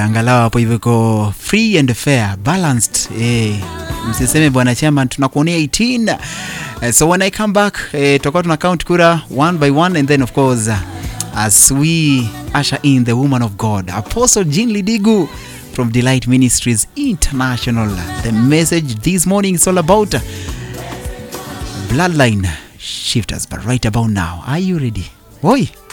angalau hapo hivyo iko free and fair, balanced. Msiseme bwana chairman tunakuonea 18. So when I come back, tutakuwa tuna count kura one by one, and then of course as we usher in the woman of God, Apostle Jean Lidigu from Delight Ministries International. The message this morning is all about bloodline shifters, but right about now, are you ready? Oi!